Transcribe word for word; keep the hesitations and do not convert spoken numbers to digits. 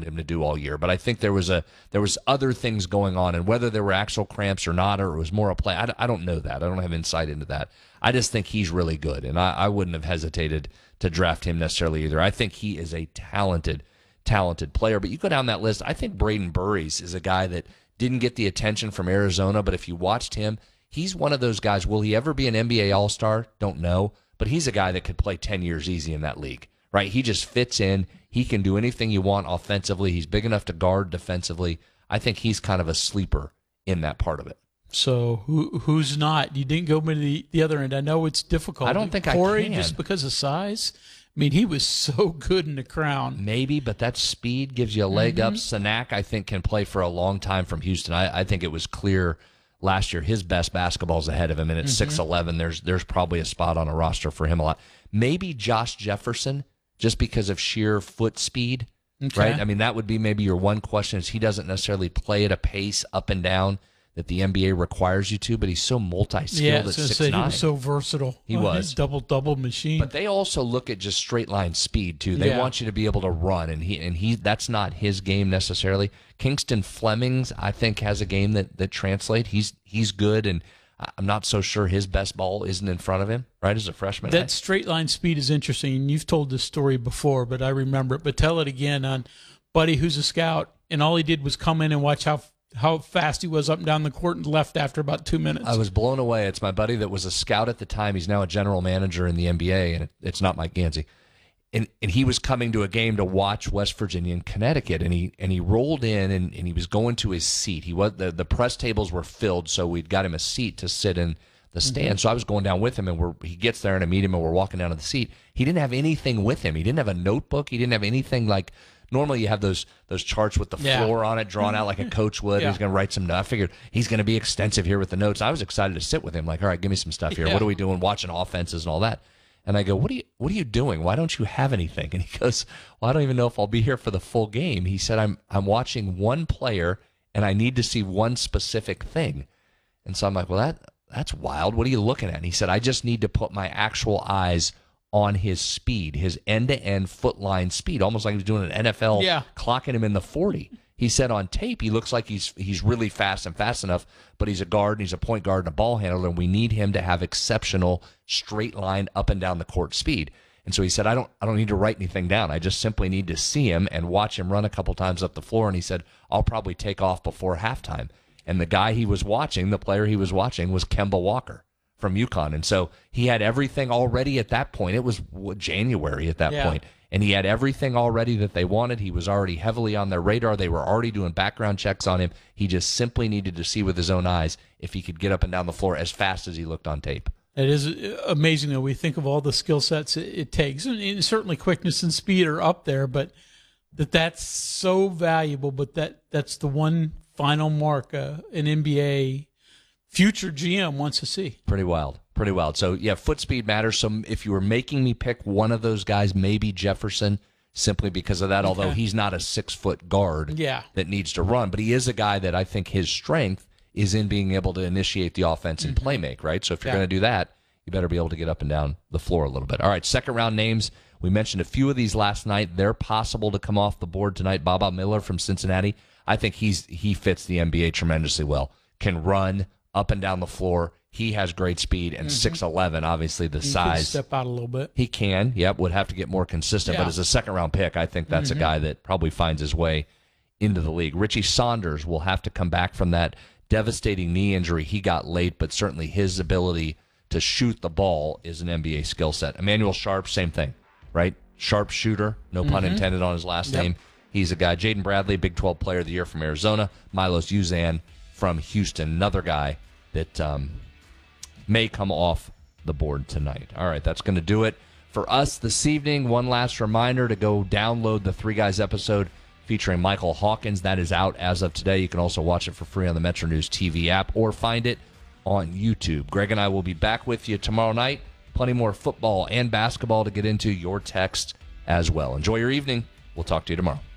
him to do all year. But I think there was a there was other things going on, and whether there were actual cramps or not, or it was more a play, I, I don't know that. I don't have insight into that. I just think he's really good, and I, I wouldn't have hesitated to draft him necessarily either. I think he is a talented, talented player. But you go down that list, I think Braden Burries is a guy that didn't get the attention from Arizona, but if you watched him, he's one of those guys. Will he ever be an N B A All-Star? Don't know. But he's a guy that could play ten years easy in that league, right? He just fits in. He can do anything you want offensively. He's big enough to guard defensively. I think he's kind of a sleeper in that part of it. So who who's not? You didn't go to the, the other end. I know it's difficult. I don't think Corey, I can. just because of size? I mean, he was so good in the Crown. Maybe, but that speed gives you a leg mm-hmm. up. Sanak, I think, can play for a long time from Houston. I, I think it was clear last year his best basketball's ahead of him, and at six eleven, there's there's probably a spot on a roster for him a lot. Maybe Josh Jefferson, just because of sheer foot speed, okay. right? I mean, that would be maybe your one question is he doesn't necessarily play at a pace up and down that the N B A requires you to, but he's so multi-skilled yeah, at so six say nine. He was so versatile. He uh, was. Double-double machine. But they also look at just straight line speed, too. They yeah. want you to be able to run, and he and he that's not his game necessarily. Kingston Flemings, I think, has a game that, that translates. He's he's good, and I'm not so sure his best ball isn't in front of him, right, as a freshman. That straight line speed is interesting. You've told this story before, but I remember it. But tell it again on Buddy, who's a scout, and all he did was come in and watch how how fast he was up and down the court and left after about two minutes. I was blown away. It's my buddy that was a scout at the time. He's now a general manager in the N B A, and it, it's not Mike Gansey. And and he was coming to a game to watch West Virginia and Connecticut, and he and he rolled in and, and he was going to his seat. He was the, the press tables were filled, so we'd got him a seat to sit in the stand. Mm-hmm. So I was going down with him, and we're he gets there and I meet him, and we're walking down to the seat. He didn't have anything with him. He didn't have a notebook. He didn't have anything like. Normally you have those those charts with the yeah. floor on it drawn out like a coach would. yeah. He's going to write some notes. I figured he's going to be extensive here with the notes. I was excited to sit with him like, all right, give me some stuff here. Yeah. What are we doing? Watching offenses and all that. And I go, what are you what are you doing? Why don't you have anything? And he goes, well, I don't even know if I'll be here for the full game. He said, I'm I'm watching one player and I need to see one specific thing. And so I'm like, well, that that's wild. What are you looking at? And he said, I just need to put my actual eyes on his speed, his end-to-end foot line speed, almost like he was doing an N F L, yeah. clocking him in the forty. He said on tape he looks like he's he's really fast and fast enough, but he's a guard and he's a point guard and a ball handler, and we need him to have exceptional straight line up and down the court speed. And so he said, I don't I don't need to write anything down. I just simply need to see him and watch him run a couple times up the floor. And he said, I'll probably take off before halftime. And the guy he was watching, the player he was watching, was Kemba Walker from UConn. And so he had everything already at that point. It was January at that yeah. point. And he had everything already that they wanted. He was already heavily on their radar. They were already doing background checks on him. He just simply needed to see with his own eyes if he could get up and down the floor as fast as he looked on tape. It is amazing that we think of all the skill sets it takes. And certainly quickness and speed are up there, but that that's so valuable. But that that's the one final mark uh, an N B A future G M wants to see. Pretty wild. Pretty wild. So, yeah, foot speed matters. So if you were making me pick one of those guys, maybe Jefferson, simply because of that, okay. although he's not a six-foot guard yeah. that needs to run. But he is a guy that I think his strength is in being able to initiate the offense and mm-hmm. play make, right? So if you're yeah. going to do that, you better be able to get up and down the floor a little bit. All right, second-round names. We mentioned a few of these last night. They're possible to come off the board tonight. Baba Miller from Cincinnati. I think he's he fits the N B A tremendously well. Can run up and down the floor. He has great speed, and mm-hmm. six eleven, obviously the he size. Can step out a little bit. He can, yep, would have to get more consistent. Yeah. But as a second-round pick, I think that's mm-hmm. a guy that probably finds his way into the league. Richie Saunders will have to come back from that devastating knee injury he got late, but certainly his ability to shoot the ball is an N B A skill set. Emmanuel Sharp, same thing, right? Sharp shooter, no mm-hmm. pun intended on his last yep. name. He's a guy. Jaden Bradley, Big twelve Player of the Year from Arizona. Milos Uzan from Houston, another guy that um, may come off the board tonight. All right, that's going to do it for us this evening. One last reminder to go download the Three Guys episode featuring Michael Hawkins. That is out as of today. You can also watch it for free on the Metro News T V app or find it on YouTube. Greg and I will be back with you tomorrow night. Plenty more football and basketball to get into. Your text as well. Enjoy your evening. We'll talk to you tomorrow.